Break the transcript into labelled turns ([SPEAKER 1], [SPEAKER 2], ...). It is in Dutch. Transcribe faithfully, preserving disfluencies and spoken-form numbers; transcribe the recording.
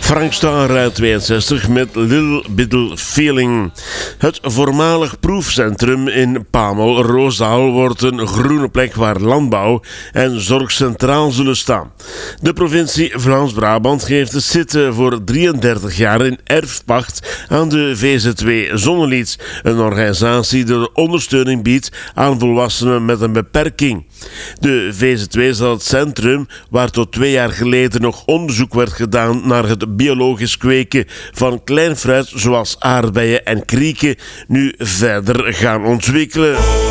[SPEAKER 1] Frank Starr uit tweeënzestig met Little Biddle Feeling. Het voormalig proefcentrum in Pamel-Roosdaal wordt een groene plek waar landbouw en zorg centraal zullen staan. De provincie Vlaams-Brabant geeft de site voor drieëndertig jaar in erfpacht aan de V Z W Zonnelied, een organisatie die de ondersteuning biedt aan volwassenen met een beperking. De V Z W zal het centrum, waar tot twee jaar geleden nog onderzoek werd gedaan naar het biologisch kweken van klein fruit zoals aardbeien en krieken, nu verder gaan ontwikkelen.